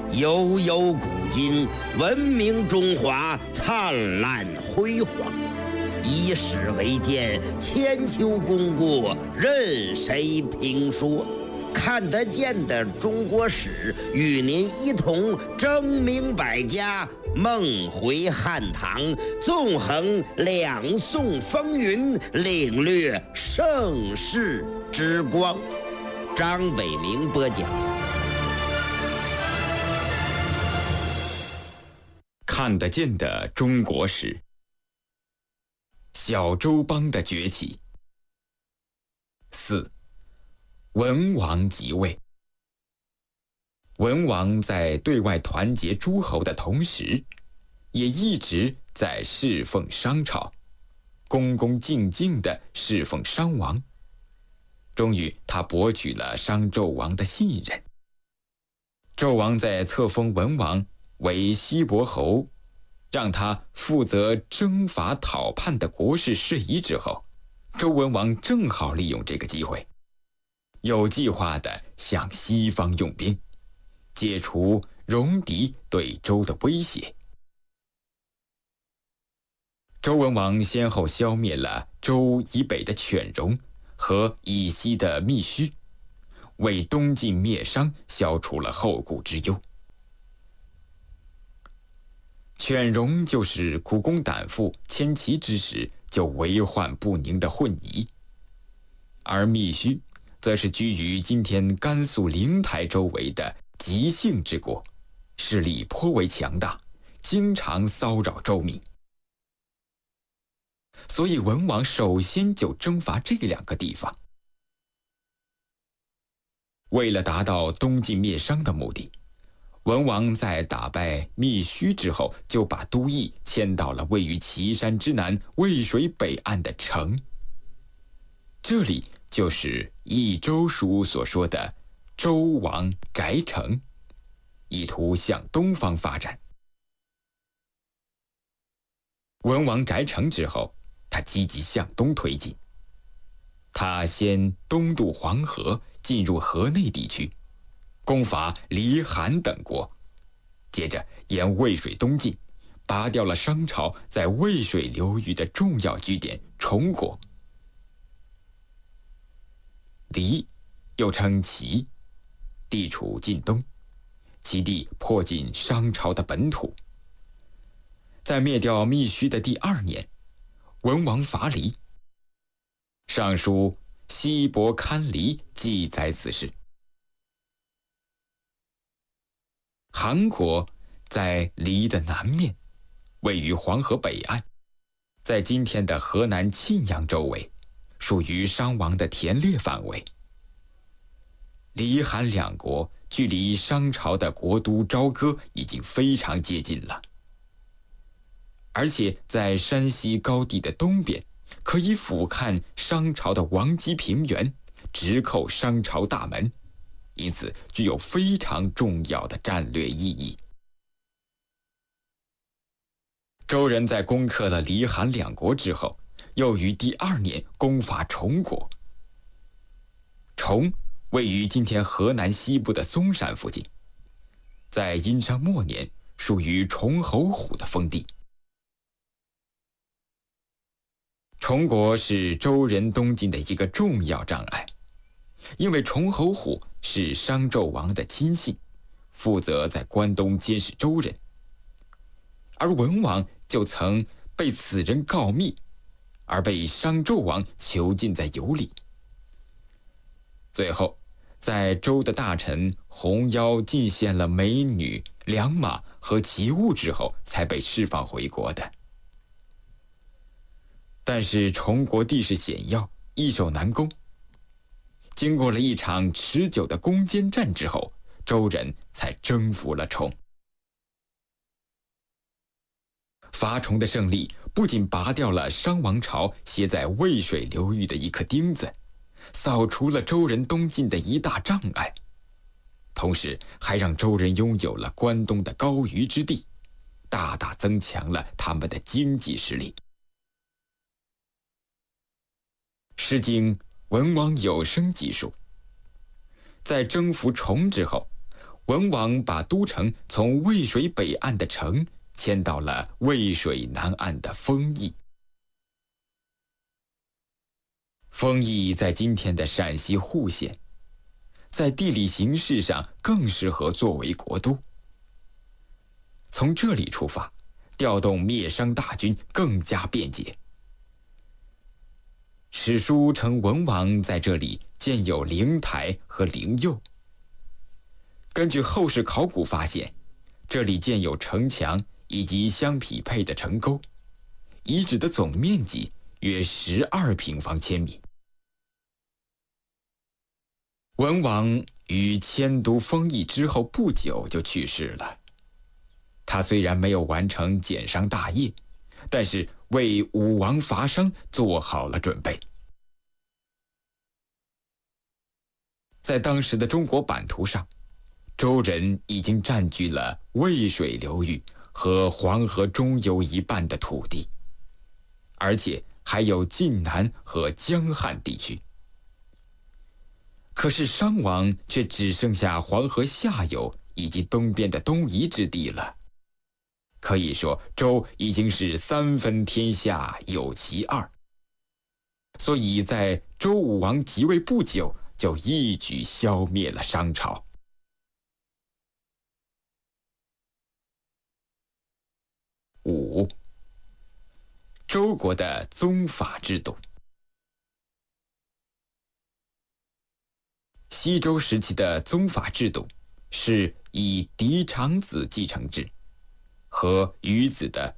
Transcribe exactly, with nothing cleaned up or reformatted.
悠悠古今，文明中华灿烂辉煌。以史为鉴，千秋功过任谁评说。看得见的中国史，与您一同争明百家，梦回汉唐，纵横两宋风云，领略盛世之光。张北明播讲。 看得见的中国史，小周邦的崛起。四，文王即位。文王在对外团结诸侯的同时，也一直在侍奉商朝，恭恭敬敬地侍奉商王。终于，他博取了商纣王的信任。纣王在册封文王为西伯侯，让他负责征伐讨叛的国事事宜之后，周文王正好利用这个机会，有计划地向西方用兵，解除戎狄对周的威胁。周文王先后消灭了周以北的犬戎和以西的密须，为东晋灭商消除了后顾之忧。犬戎就是苦工胆妇迁徙之时就为患不宁的混彝，而密须则是居于今天甘肃灵台周围的姬姓之国，势力颇为强大，经常骚扰周民。所以文王首先就征伐这两个地方。为了达到东晋灭商的目的，文王在打败密须之后，就把都邑迁到了位于岐山之南渭水北岸的城。这里就是《益州书》所说的周王宅城，意图向东方发展。文王宅城之后，他积极向东推进。他先东渡黄河，进入河内地区，攻伐黎韩等国，接着沿渭水东进，拔掉了商朝在渭水流域的重要据点崇国。黎又称齐，地处晋东，其地迫近商朝的本土。在灭掉密须的第二年，文王伐黎。尚书西伯堪离记载此事。韩国在黎的南面，位于黄河北岸，在今天的河南沁阳周围，属于商王的田猎范围。黎韩两国距离商朝的国都朝歌已经非常接近了，而且在山西高地的东边，可以俯瞰商朝的王畿平原，直扣商朝大门，因此具有非常重要的战略意义。周人在攻克了黎韩两国之后，又于第二年攻伐崇国。崇位于今天河南西部的嵩山附近，在殷商末年属于崇侯虎的封地。崇国是周人东进的一个重要障碍，因为崇侯虎是商纣王的亲信，负责在关东监视周人，而文王就曾被此人告密，而被商纣王囚禁在羑里。最后，在周的大臣红腰进献了美女、良马和奇物之后，才被释放回国的。但是崇国地势险要，易守难攻。经过了一场持久的攻坚战之后，周人才征服了崇。伐崇的胜利不仅拔掉了商王朝歇在渭水流域的一颗钉子，扫除了周人东进的一大障碍，同时还让周人拥有了关东的高于之地，大大增强了他们的经济实力。《诗经·文王有声》记述，在征服崇之后， 文王把都城从渭水北岸的城迁到了渭水南岸的丰邑。丰邑在今天的陕西户县，在地理形势上更适合作为国都。从这里出发，调动灭商大军更加便捷。史书称文王在这里建有灵台和灵佑。根据后世考古发现，这里建有城墙以及相匹配的城沟，遗址的总面积约十二平方千米。文王于迁都丰邑之后不久就去世了。他虽然没有完成减商大业，但是为武王伐商做好了准备。在当时的中国版图上，周人已经占据了渭水流域和黄河中游一半的土地，而且还有晋南和江汉地区。可是商王却只剩下黄河下游以及东边的东夷之地了。可以说，周已经是三分天下有其二，所以在周武王即位不久，就一举消灭了商朝。五、周国的宗法制度。西周时期的宗法制度是以嫡长子继承制和余子的